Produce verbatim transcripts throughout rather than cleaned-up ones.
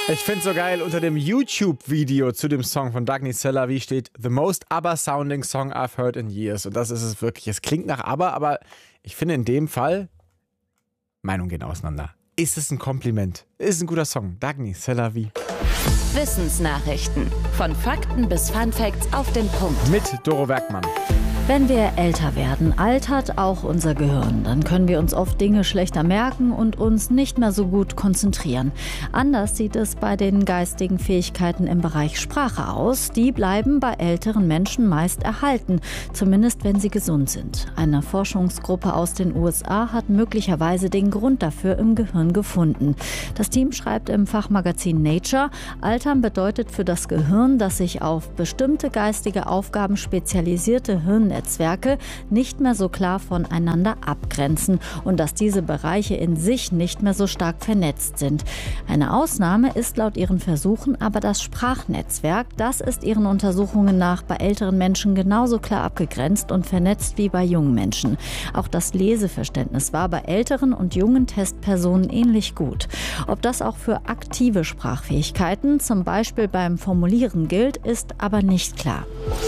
Ich find's so geil, unter dem YouTube-Video zu dem Song von Dagny Cellavi steht The most ABBA-sounding song I've heard in years. Und das ist es wirklich. Es klingt nach ABBA, aber ich finde in dem Fall, Meinungen gehen auseinander. Ist es ein Kompliment? Ist ein guter Song. Dagny Cellavi. Wissensnachrichten. Von Fakten bis Funfacts auf den Punkt. Mit Doro Werkmann. Wenn wir älter werden, altert auch unser Gehirn. Dann können wir uns oft Dinge schlechter merken und uns nicht mehr so gut konzentrieren. Anders sieht es bei den geistigen Fähigkeiten im Bereich Sprache aus. Die bleiben bei älteren Menschen meist erhalten, zumindest wenn sie gesund sind. Eine Forschungsgruppe aus den U S A hat möglicherweise den Grund dafür im Gehirn gefunden. Das Team schreibt im Fachmagazin Nature, Altern bedeutet für das Gehirn, dass sich auf bestimmte geistige Aufgaben spezialisierte Hirnnetzwerke Netzwerke nicht mehr so klar voneinander abgrenzen und dass diese Bereiche in sich nicht mehr so stark vernetzt sind. Eine Ausnahme ist laut ihren Versuchen aber das Sprachnetzwerk. Das ist ihren Untersuchungen nach bei älteren Menschen genauso klar abgegrenzt und vernetzt wie bei jungen Menschen. Auch das Leseverständnis war bei älteren und jungen Testpersonen ähnlich gut. Ob das auch für aktive Sprachfähigkeiten, zum Beispiel beim Formulieren gilt, ist aber nicht klar.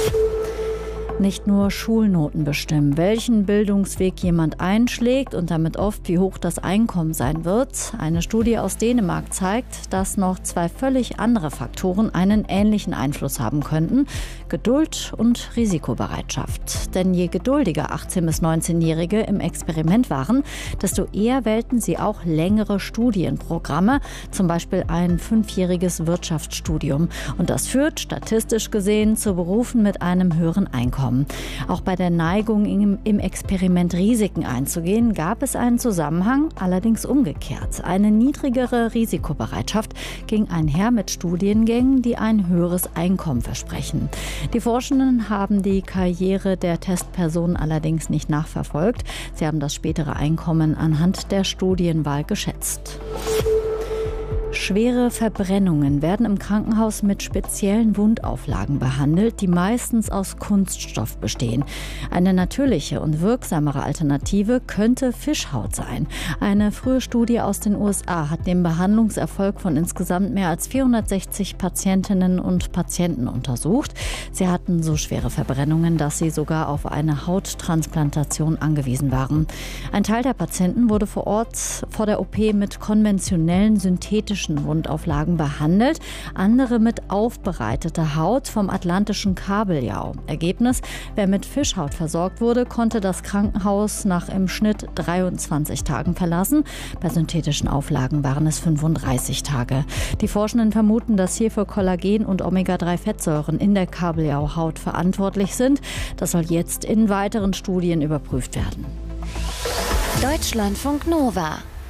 Nicht nur Schulnoten bestimmen, welchen Bildungsweg jemand einschlägt und damit oft, wie hoch das Einkommen sein wird. Eine Studie aus Dänemark zeigt, dass noch zwei völlig andere Faktoren einen ähnlichen Einfluss haben könnten: Geduld und Risikobereitschaft. Denn je geduldiger achtzehn- bis neunzehnjährige im Experiment waren, desto eher wählten sie auch längere Studienprogramme, zum Beispiel ein fünfjähriges Wirtschaftsstudium. Und das führt statistisch gesehen zu Berufen mit einem höheren Einkommen. Auch bei der Neigung, im, im Experiment Risiken einzugehen, gab es einen Zusammenhang, allerdings umgekehrt. Eine niedrigere Risikobereitschaft ging einher mit Studiengängen, die ein höheres Einkommen versprechen. Die Forschenden haben die Karriere der Testpersonen allerdings nicht nachverfolgt. Sie haben das spätere Einkommen anhand der Studienwahl geschätzt. Schwere Verbrennungen werden im Krankenhaus mit speziellen Wundauflagen behandelt, die meistens aus Kunststoff bestehen. Eine natürliche und wirksamere Alternative könnte Fischhaut sein. Eine frühe Studie aus den U S A hat den Behandlungserfolg von insgesamt mehr als vierhundertsechzig Patientinnen und Patienten untersucht. Sie hatten so schwere Verbrennungen, dass sie sogar auf eine Hauttransplantation angewiesen waren. Ein Teil der Patienten wurde vor Ort vor der O P mit konventionellen synthetischen Wundauflagen behandelt, andere mit aufbereiteter Haut vom atlantischen Kabeljau. Ergebnis: Wer mit Fischhaut versorgt wurde, konnte das Krankenhaus nach im Schnitt dreiundzwanzig Tagen verlassen. Bei synthetischen Auflagen waren es fünfunddreißig Tage. Die Forschenden vermuten, dass hierfür Kollagen und Omega drei Fettsäuren in der Kabeljauhaut verantwortlich sind. Das soll jetzt in weiteren Studien überprüft werden. Deutschlandfunk Nova